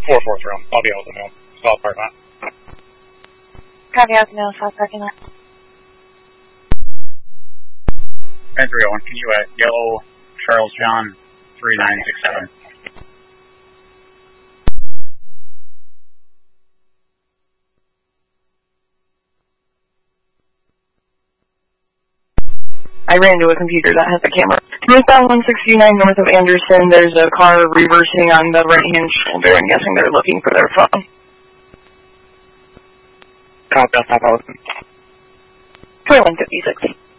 4-4th room. I'll be able to know. South parking lot. Copy out, no, south parking lot. And 301, can you yellow Charles John 3967? I ran into a computer that has a camera. Northbound 169 north of Anderson, there's a car reversing on the right-hand shoulder. I'm guessing they're looking for their phone. Copy, I'll stop out. 2156.